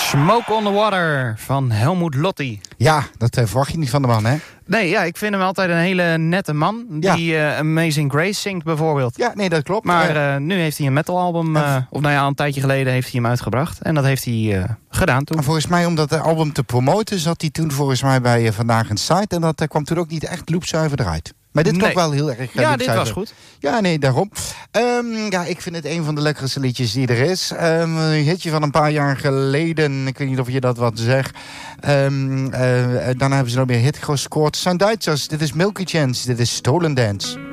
Smoke on the Water van Helmut Lotti. Ja, dat verwacht je niet van de man, hè? Nee, ja, ik vind hem altijd een hele nette man. Die Amazing Grace zingt bijvoorbeeld. Ja, nee, dat klopt. Maar nu heeft hij een metalalbum, of nou ja, een tijdje geleden heeft hij hem uitgebracht. En dat heeft hij gedaan toen. En volgens mij, om dat album te promoten, zat hij toen volgens mij bij Vandaag een Site. En dat kwam toen ook niet echt loopzuiver eruit. Maar dit klonk wel heel erg ja, dit was goed. Ja, nee, daarom. Ja, ik vind het een van de lekkerste liedjes die er is. Een hitje van een paar jaar geleden. Ik weet niet of je dat wat zegt. Daarna hebben ze nog meer hit gescoord. Het zijn Duitsers. Dit is Milky Chance. Dit is Stolen Dance.